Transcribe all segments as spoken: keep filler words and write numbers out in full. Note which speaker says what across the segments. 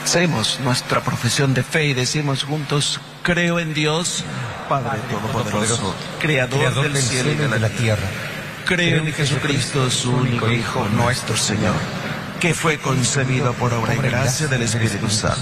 Speaker 1: Hacemos nuestra profesión de fe y decimos juntos: creo en Dios, Padre Todopoderoso, Creador, Creador del cielo y de la, de la tierra. Creo en Jesucristo, su único Hijo, nuestro Señor, que fue concebido por obra y gracia del Espíritu Santo.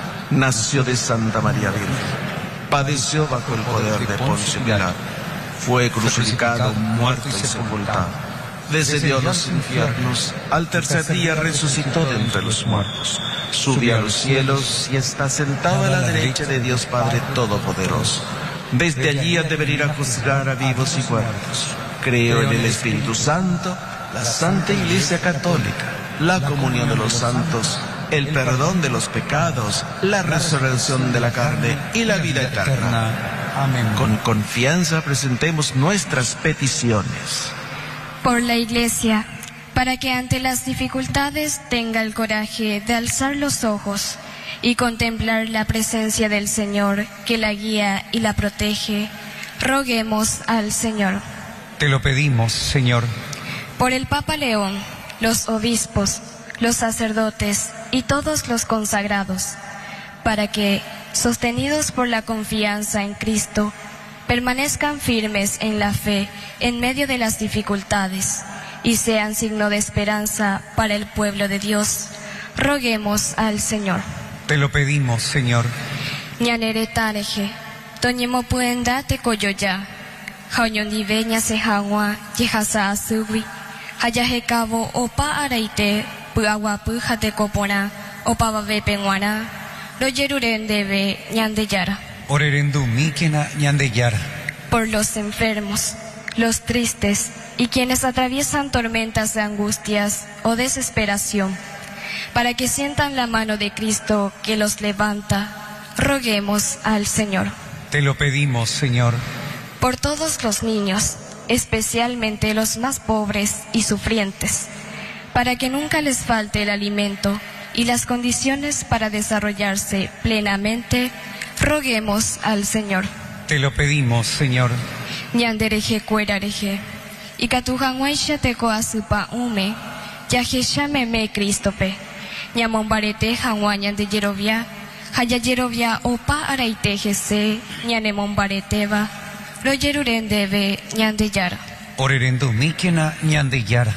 Speaker 1: Nació de Santa María Virgen. Padeció bajo el poder de Poncio Pilato. Fue crucificado, muerto y sepultado. Descendió a los infiernos. Al tercer día resucitó de entre los muertos. Subió a los cielos y está sentado a la derecha de Dios Padre Todopoderoso. Desde allí ha de venir a juzgar a vivos y muertos. Creo en el Espíritu Santo, la Santa Iglesia Católica, la comunión de los santos, el perdón de los pecados, la resurrección de la carne y la vida eterna. Amén. Con confianza presentemos nuestras peticiones.
Speaker 2: Por la Iglesia, para que ante las dificultades tenga el coraje de alzar los ojos y contemplar la presencia del Señor que la guía y la protege, roguemos al Señor.
Speaker 3: Te lo pedimos, Señor.
Speaker 2: Por el Papa León, los obispos, los sacerdotes y todos los consagrados, para que, sostenidos por la confianza en Cristo, permanezcan firmes en la fe en medio de las dificultades y sean signo de esperanza para el pueblo de Dios, roguemos al Señor.
Speaker 3: Te lo pedimos, Señor.
Speaker 2: Ñanere tareje, toñemo puenda te coyoya, jaoñonive ñasehagua, yehasa asugui, hayajekabo opa araite, puaguapu jatekopona, opa babe penguana, lo yerurendebe ñandeyara.
Speaker 3: Orerendu mikena ñandeyara.
Speaker 2: Por los enfermos, los tristes y quienes atraviesan tormentas de angustias o desesperación, para que sientan la mano de Cristo que los levanta, roguemos al Señor.
Speaker 3: Te lo pedimos, Señor.
Speaker 2: Por todos los niños, especialmente los más pobres y sufrientes, para que nunca les falte el alimento y las condiciones para desarrollarse plenamente, roguemos al Señor.
Speaker 3: Te lo pedimos, Señor.
Speaker 2: Ñandereje cuerareje, y catujanguaisha teco asupa ume, yajesha meme Cristope, ñamombarete janguañan de yerovia, hayayerovia opa araitejese, ñanemombareteba, lo yerurendebe ñandeyara.
Speaker 3: Orerendu mikena ñandeyara.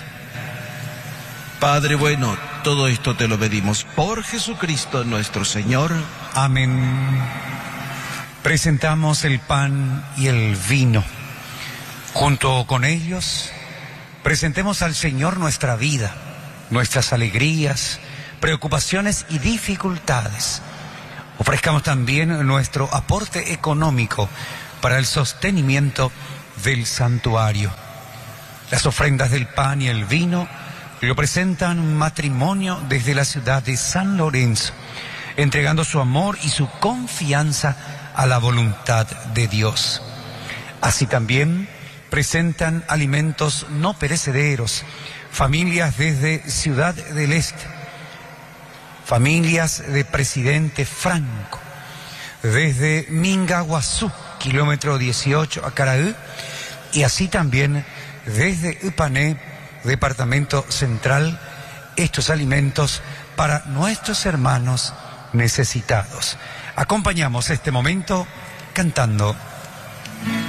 Speaker 1: Padre bueno, todo esto te lo pedimos por Jesucristo nuestro Señor.
Speaker 3: Amén. Presentamos el pan y el vino. Junto con ellos, presentemos al Señor nuestra vida, nuestras alegrías, preocupaciones y dificultades. Ofrezcamos también nuestro aporte económico para el sostenimiento del santuario. Las ofrendas del pan y el vino lo presentan un matrimonio desde la ciudad de San Lorenzo, entregando su amor y su confianza a la voluntad de Dios. Así también presentan alimentos no perecederos, familias desde Ciudad del Este, familias de Presidente Franco, desde Mingaguazú, kilómetro dieciocho a Caraú, y así también desde Upané, departamento central, estos alimentos para nuestros hermanos necesitados. Acompañamos este momento cantando